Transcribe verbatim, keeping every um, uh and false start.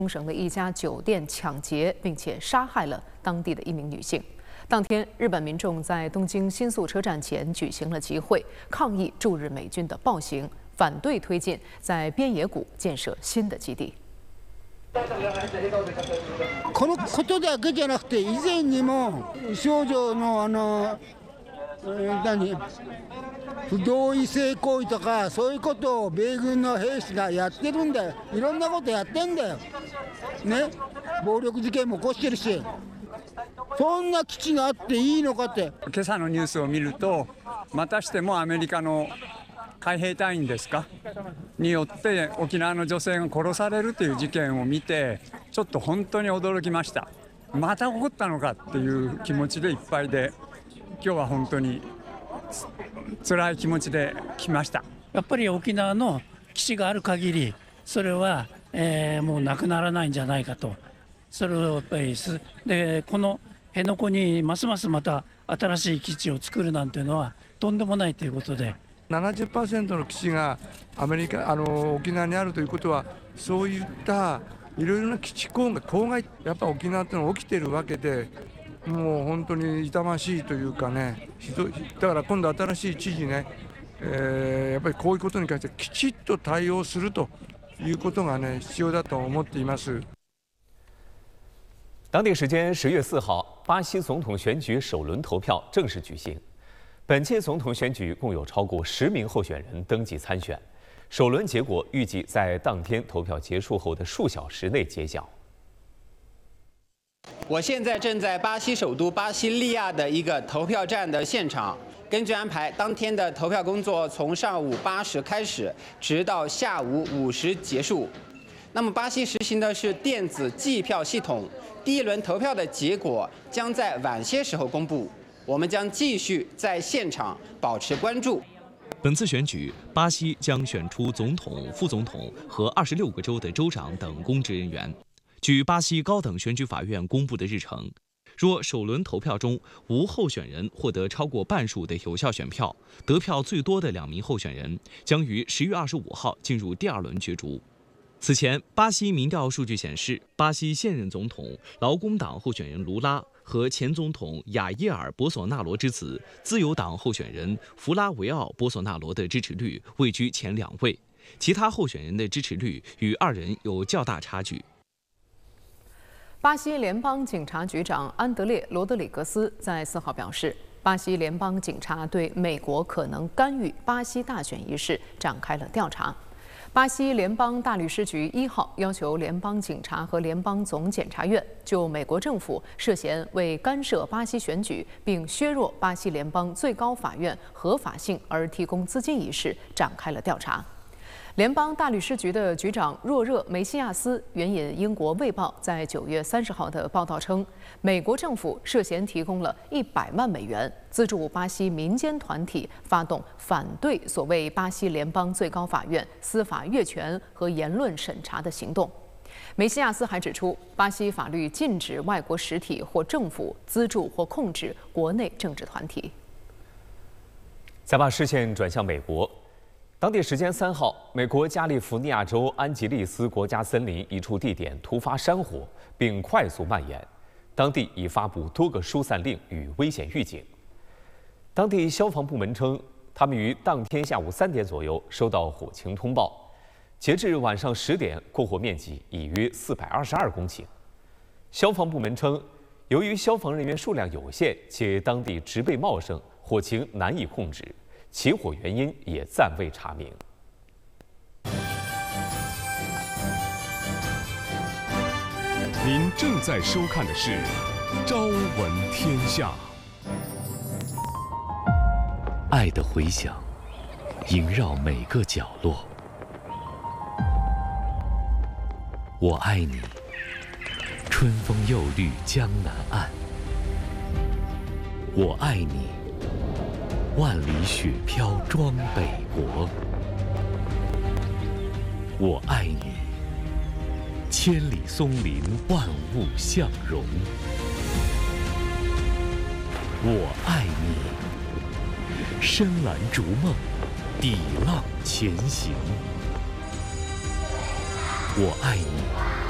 冲绳的一家酒店抢劫，并且杀害了当地的一名女性。当天，日本民众在东京新宿车站前举行了集会，抗议驻日美军的暴行，反对推进在边野古建设新的基地。 このことだけじゃなくて以前にも少女のあの何不同意性行為とかそういうことを米軍の兵士がやってるんだよ。いろんなことやってんだよ。ね、暴力事件も起こしてるし、そんな基地があっていいのかって。 今朝のニュースを見ると、またしてもアメリカの海兵隊員ですかによって沖縄の女性が殺されるという事件を見てちょっと本当に驚きました。また起こったのかっていう気持ちでいっぱいで今日は本当に辛い気持ちで来ました。 やっぱり沖縄の基地がある限りそれは、えー、もうなくならないんじゃないかと。それをやっぱりでこの辺野古にますますまた新しい基地を作るなんていうのはとんでもないということで。 ななじゅっパーセント の基地がアメリカあの沖縄にあるということはそういったいろいろな基地郊外郊外やっぱ沖縄ってのは起きてるわけでもう本当に痛ましいというかねひどいだから今度新しい知事ね、えー、やっぱりこういうことに関してきちっと対応するということがね必要だと思っています。 当地时间十月四号，巴西总统选举首轮投票正式举行。 本届总统选举共有超过十名候选人登记参选，首轮结果预计在当天投票结束后的数小时内揭晓。 我现在正在巴西首都巴西利亚的一个投票站的现场。根据安排，当天的投票工作从上午八时开始，直到下午五时结束。那么，巴西实行的是电子计票系统，第一轮投票的结果将在晚些时候公布。 我们将继续在现场保持关注。 本次选举，巴西将选出总统、副总统和二十六个州的州长等公职人员。据巴西高等选举法院公布的日程，若首轮投票中无候选人获得超过半数的有效选票，得票最多的两名候选人将于十月二十五号进入第二轮角逐。 此前，巴西民调数据显示，巴西现任总统劳工党候选人卢拉和前总统亚耶尔·博索纳罗之子自由党候选人弗拉维奥·博索纳罗的支持率位居前两位，其他候选人的支持率与二人有较大差距。 巴西联邦警察局长安德烈·罗德里格斯在四号表示，巴西联邦警察对美国可能干预巴西大选一事展开了调查。 巴西联邦大律师局一号要求联邦警察和联邦总检察院就美国政府涉嫌为干涉巴西选举并削弱巴西联邦最高法院合法性而提供资金一事展开了调查。联邦大律师局的局长若热·梅西亚斯援引英国《卫报》在九月三十号的报道称，美国政府涉嫌提供了一百万美元资助巴西民间团体发动反对所谓巴西联邦最高法院司法越权和言论审查的行动。梅西亚斯还指出，巴西法律禁止外国实体或政府资助或控制国内政治团体。 再把视线转向美国。 当地时间三号，美国加利福尼亚州安吉利斯国家森林一处地点突发山火，并快速蔓延，当地已发布多个疏散令与危险预警。当地消防部门称，他们于当天下午三点左右收到火情通报，截至晚上十点，过火面积已约四百二十二公顷。消防部门称，由于消防人员数量有限，且当地植被茂盛，火情难以控制。 起火原因也暂未查明。 您正在收看的是《朝闻天下》。 爱的回响萦绕每个角落。我爱你，春风又绿江南岸。我爱你。 万里雪飘装北国，我爱你；千里松林万物相融，我爱你；深蓝逐梦，抵浪前行，我爱你。